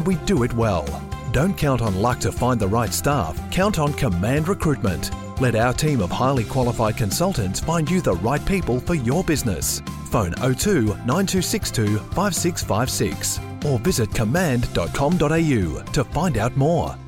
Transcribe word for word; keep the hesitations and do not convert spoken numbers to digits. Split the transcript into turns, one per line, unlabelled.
and we do it well. Don't count on luck to find the right staff. Count on Command Recruitment. Let our team of highly qualified consultants find you the right people for your business. Phone oh two nine two six two five six five six or visit command dot com dot a u to find out more.